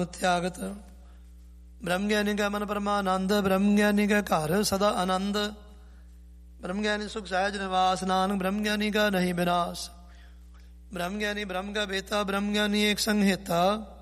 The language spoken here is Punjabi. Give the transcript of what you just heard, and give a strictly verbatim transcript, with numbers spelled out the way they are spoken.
ਤਿਆਗਤ। ਬ੍ਰਹਮ ਗਿਆਨੀ ਕਾ ਮਨ ਪਰਮਾਨੰਦ, ਬ੍ਰਹਮ ਗਿਆਨੀ ਕਾ ਘਰ ਸਦਾ ਆਨੰਦ। ਬ੍ਰਹਮ ਗਿਆਨੀ ਸੁਖ ਸਹਿਜ ਨਿਵਾਸ, ਨਾਨਕ ਬ੍ਰਹਮ ਗਿਆਨੀ ਕਾ ਨਹੀਂ ਵਿਨਾਸ਼। ਬ੍ਰਹਮ ਗਿਆਨੀ ਬ੍ਰਹਮ ਕਾ ਬੇਤਾ, ਬ੍ਰਹਮ ਗਿਆਨੀ ਏਕ ਸੰਗ ਹਿਤਾ।